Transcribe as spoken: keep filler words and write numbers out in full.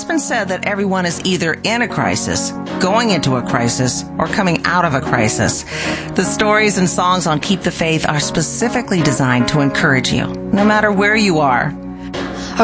been said that everyone is either in a crisis, going into a crisis, or coming out of a crisis. The stories and songs on Keep the Faith are specifically designed to encourage you, no matter where you are.